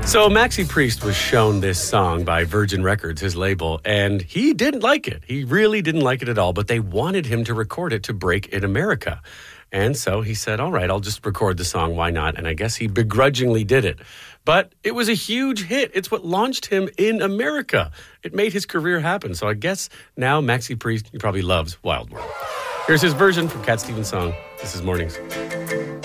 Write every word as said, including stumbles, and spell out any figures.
So Maxi Priest was shown this song by Virgin Records, his label, and he didn't like it. He really didn't like it at all, but they wanted him to record it to break in America. And so he said, all right, I'll just record the song. Why not? And I guess he begrudgingly did it. But it was a huge hit. It's what launched him in America. It made his career happen. So I guess now Maxi Priest, he probably loves Wild World. Here's his version from Cat Stevens' song. This is Mornings.